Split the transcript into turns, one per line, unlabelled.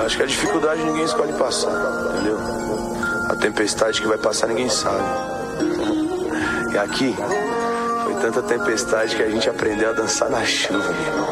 Acho que a dificuldade ninguém escolhe passar, entendeu? A tempestade que vai passar ninguém sabe. E aqui foi tanta tempestade que a gente aprendeu a dançar na chuva.